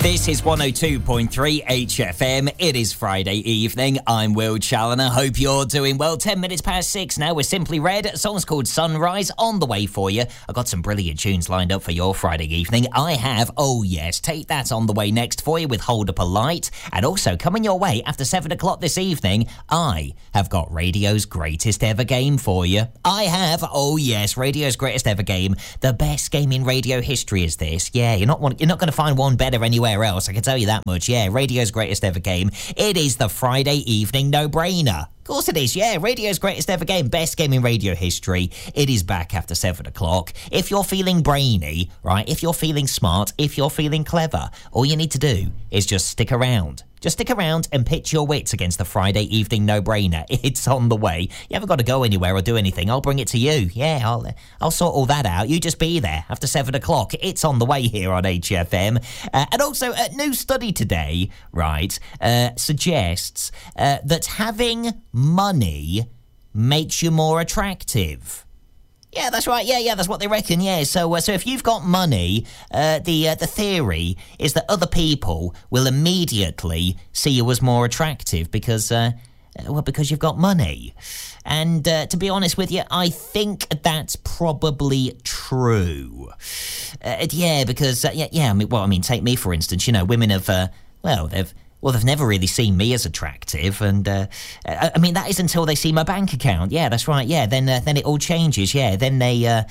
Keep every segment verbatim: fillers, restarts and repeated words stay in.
This is one oh two point three H F M. It is Friday evening. I'm Will Challoner. Hope you're doing well. Ten minutes past six now. We're Simply Red. A song's called Sunrise on the way for you. I've got some brilliant tunes lined up for your Friday evening. I have, oh yes, Take That on the way next for you with Hold Up a Light. And also coming your way after seven o'clock this evening, I have got radio's greatest ever game for you. I have, oh yes, radio's greatest ever game. The best game in radio history is this. Yeah, you're not you're not going to find one better anywhere else, I can tell you that much. Yeah, radio's greatest ever game. It is the Friday evening no-brainer. Of course it is, yeah. Radio's greatest ever game. Best game in radio history. It is back after seven o'clock. If you're feeling brainy, right, if you're feeling smart, if you're feeling clever, all you need to do is just stick around. Just stick around and pitch your wits against the Friday evening no-brainer. It's on the way. You haven't got to go anywhere or do anything. I'll bring it to you. Yeah, I'll I'll sort all that out. You just be there after seven o'clock. It's on the way here on H F M. Uh, and also, a new study today, right, uh, suggests uh, that having money makes you more attractive. Yeah, that's right. Yeah, yeah, that's what they reckon. Yeah, so uh, so if you've got money, uh, the uh, the theory is that other people will immediately see you as more attractive because, uh, well, because you've got money. And uh, to be honest with you, I think that's probably true. Uh, yeah, because uh, yeah, yeah. I mean, well, I mean, take me for instance. You know, women have, uh, well, they've. Well, they've never really seen me as attractive, and uh, I mean that is until they see my bank account. Yeah, that's right. Yeah, then uh, then it all changes. Yeah, then they uh,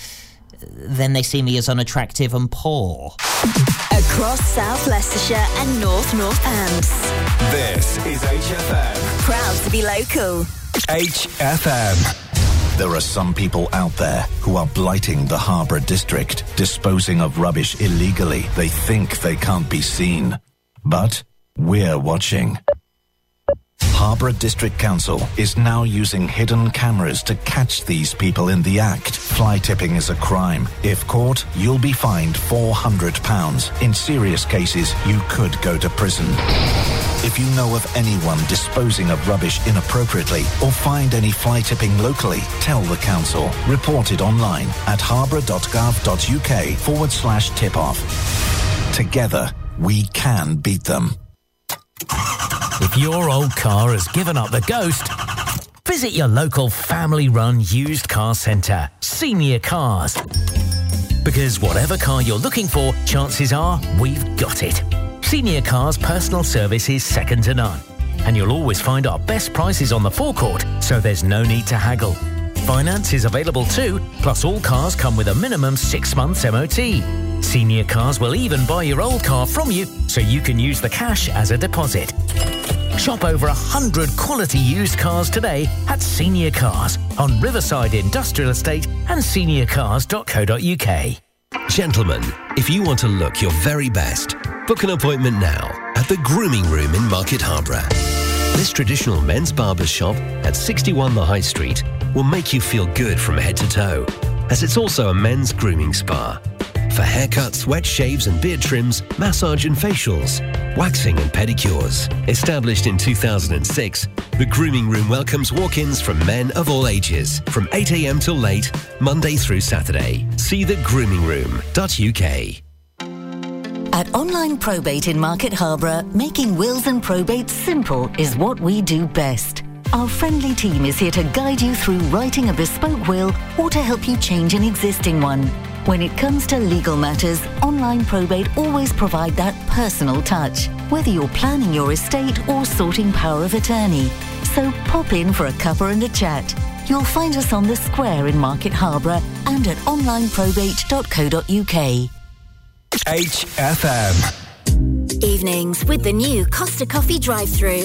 then they see me as unattractive and poor. Across South Leicestershire and North Northants. This is H F M. Proud to be local. H F M. There are some people out there who are blighting the Harbour District, disposing of rubbish illegally. They think they can't be seen, but we're watching. Harbour District Council is now using hidden cameras to catch these people in the act. Fly tipping is a crime. If caught, you'll be fined four hundred pounds. In serious cases, you could go to prison. If you know of anyone disposing of rubbish inappropriately or find any fly tipping locally, tell the council. Report it online at harbour.gov.uk forward slash tip off. Together, we can beat them. If your old car has given up the ghost, visit your local family-run used car centre, Senior Cars. Because whatever car you're looking for, chances are we've got it. Senior Cars personal service is second to none. And you'll always find our best prices on the forecourt, so there's no need to haggle. Finance is available too, plus all cars come with a minimum six months M O T. Senior Cars will even buy your old car from you so you can use the cash as a deposit. Shop over one hundred quality used cars today at Senior Cars on Riverside Industrial Estate and senior cars dot co dot uk. Gentlemen, if you want to look your very best, book an appointment now at the Grooming Room in Market Harborough. This traditional men's barber shop at sixty-one The High Street will make you feel good from head to toe, as it's also a men's grooming spa. For haircuts, wet shaves and beard trims, massage and facials, waxing and pedicures. Established in two thousand six, the Grooming Room welcomes walk-ins from men of all ages, from eight a.m. till late, Monday through Saturday. See the grooming room dot u k. At Online Probate in Market Harborough, making wills and probates simple is what we do best. Our friendly team is here to guide you through writing a bespoke will or to help you change an existing one. When it comes to legal matters, Online Probate always provide that personal touch, whether you're planning your estate or sorting power of attorney. So pop in for a cuppa and a chat. You'll find us on the square in Market Harborough and at online probate dot co dot u k. H F M. Evenings with the new Costa Coffee drive-thru.